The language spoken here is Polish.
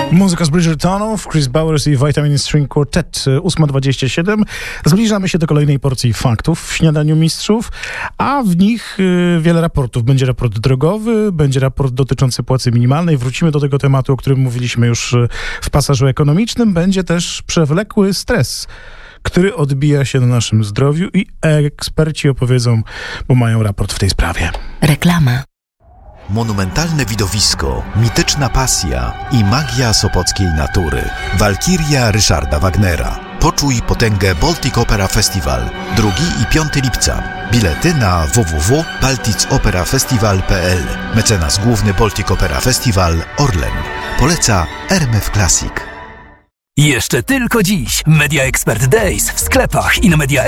Muzyka z Bridgertonów, Chris Bowers i Vitamin String Quartet, 8:27. Zbliżamy się do kolejnej porcji faktów w Śniadaniu Mistrzów, a w nich wiele raportów. Będzie raport drogowy, będzie raport dotyczący płacy minimalnej. Wrócimy do tego tematu, o którym mówiliśmy już w pasażu ekonomicznym. Będzie też przewlekły stres, który odbija się na naszym zdrowiu i eksperci opowiedzą, bo mają raport w tej sprawie. Reklama. Monumentalne widowisko, mityczna pasja i magia sopockiej natury. Walkiria Ryszarda Wagnera. Poczuj potęgę Baltic Opera Festival 2 i 5 lipca. Bilety na www.balticoperafestival.pl. Mecenas główny Baltic Opera Festival Orlen. Poleca RMF Classic. Jeszcze tylko dziś Media Expert Days w sklepach i na Media